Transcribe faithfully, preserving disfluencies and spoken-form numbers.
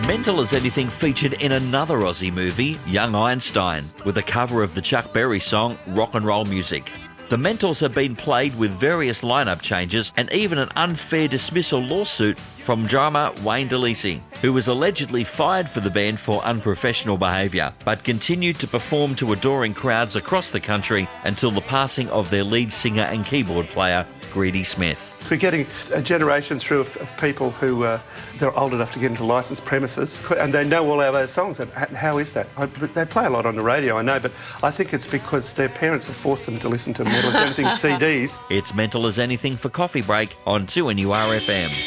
Mental as Anything featured in another Aussie movie, Young Einstein, with a cover of the Chuck Berry song Rock and Roll Music. The Mentals have been played with various lineup changes and even an unfair dismissal lawsuit from drummer Wayne DeLisi, who was allegedly fired for the band for unprofessional behaviour, but continued to perform to adoring crowds across the country until the passing of their lead singer and keyboard player, Greedy Smith. We're getting a generation through of, of people who uh, they're old enough to get into licensed premises and they know all our those songs. And how is that? I, they play a lot on the radio, I know, but I think it's because their parents have forced them to listen to Mental as Anything C Ds. It's Mental as Anything for Coffee Break on two N U R F M.